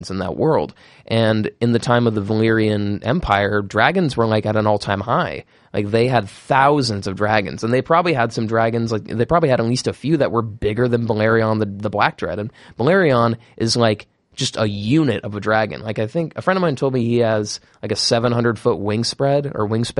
in that world. And in the time of the Valyrian Empire, dragons were like at an all-time high. Like they had thousands of dragons, and they probably had some dragons, like they probably had at least a few that were bigger than Balerion, the Black Dread. Balerion is like just a unit of a dragon. Like I think a friend of mine told me he has like a 700-foot wingspread or wingspan